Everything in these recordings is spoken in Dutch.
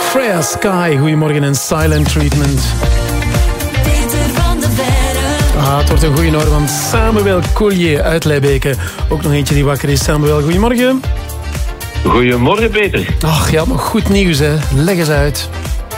Freya Sky, goedemorgen en Silent Treatment. Het wordt een goeie hoor, want Samuel Collier uit Leibeke. Ook nog eentje die wakker is. Samuel, goedemorgen. Goedemorgen, Peter. Ach, je had nog goed nieuws, hè. Leg eens uit.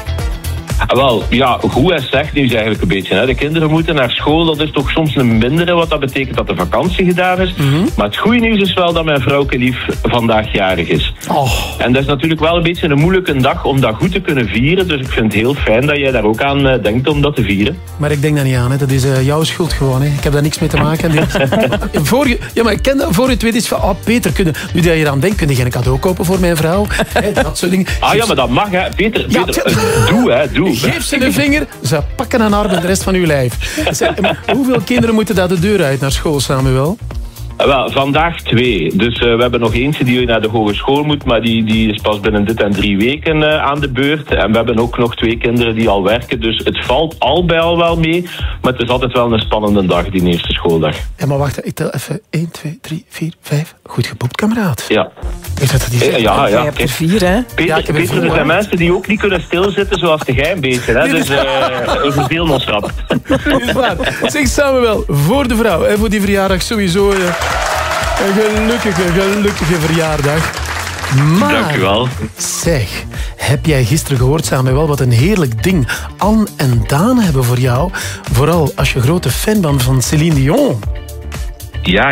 Wel, ja, goed en slecht nieuws eigenlijk een beetje. Hè. De kinderen moeten naar school, dat is toch soms een mindere, wat dat betekent dat de vakantie gedaan is. Maar het goede nieuws is wel dat mijn vrouwke lief vandaag jarig is. Oh. En dat is natuurlijk wel een beetje een moeilijke dag om dat goed te kunnen vieren. Dus ik vind het heel fijn dat jij daar ook aan denkt om dat te vieren. Maar ik denk daar niet aan, hè. Dat is jouw schuld gewoon. Hè. Ik heb daar niks mee te maken. Maar ik ken dat voor je het weet is van... Peter, nu dat je eraan denkt, kun je geen cadeau kopen voor mijn vrouw? Dat soort dingen. Ja, maar dat mag, hè. Peter, doe. Geef ze een vinger, ze pakken een arm en de rest van uw lijf. Hoeveel kinderen moeten daar de deur uit naar school, Samuel? Wel, vandaag 2. Dus we hebben nog eentje die naar de hogeschool moet, maar die is pas binnen dit en 3 weken aan de beurt. En we hebben ook nog 2 kinderen die al werken, dus het valt al bij al wel mee. Maar het is altijd wel een spannende dag, die eerste schooldag. Ja, maar wacht, ik tel even 1, 2, 3, 4, 5. Goed geboekt, kameraad. Ja. Ja. Je hebt er 4, hè? Peter, er zijn mensen die ook niet kunnen stilzitten zoals jij een beetje. Hè? Dus we vervelen ons rap. Is waar. Zeg Samuel, voor de vrouw en voor die verjaardag sowieso een gelukkige verjaardag. Maar, dank u wel. Zeg, heb jij gisteren gehoord, Samuel, wat een heerlijk ding Anne en Daan hebben voor jou? Vooral als je grote fan bent van Céline Dion. Ja,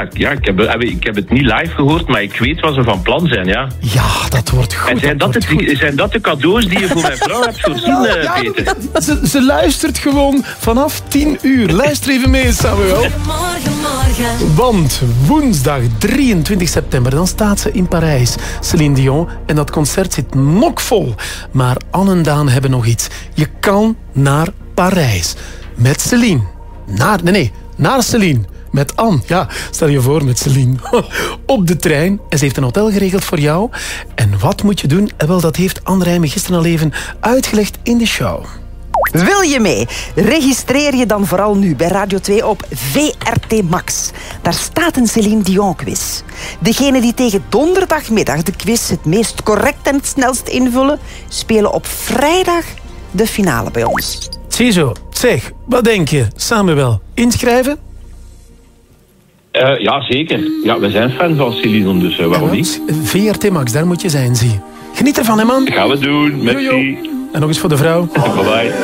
ik heb het niet live gehoord, maar ik weet wat ze van plan zijn, ja. Ja, dat wordt goed. En zijn dat de cadeaus die je voor mijn vrouw hebt voorzien, Peter? Ze luistert gewoon vanaf 10 uur. Luister even mee, Samuel. Morgen. Want woensdag 23 september, dan staat ze in Parijs, Céline Dion. En dat concert zit nokvol. Maar Anne en Daan hebben nog iets. Je kan naar Parijs. Met Céline. Naar Céline. Met Anne. Ja, stel je voor met Céline. Op de trein. En ze heeft een hotel geregeld voor jou. En wat moet je doen? En wel, dat heeft Anne Rijmen gisteren al even uitgelegd in de show. Wil je mee? Registreer je dan vooral nu bij Radio 2 op VRT Max. Daar staat een Céline Dion quiz. Degenen die tegen donderdagmiddag de quiz het meest correct en het snelst invullen, spelen op vrijdag de finale bij ons. Ziezo, zeg, wat denk je? Samuel, inschrijven? Ja, zeker. Ja, we zijn fan van Céline, dus waarom niet? VRT Max, daar moet je zijn, zie. Geniet ervan, hè, man. Dat gaan we doen. Merci. En nog eens voor de vrouw. Bye-bye.